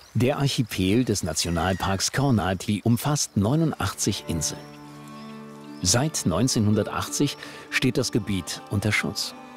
Der Archipel des Nationalparks Kornati umfasst 89 Inseln. Seit 1980 steht das Gebiet unter Schutz.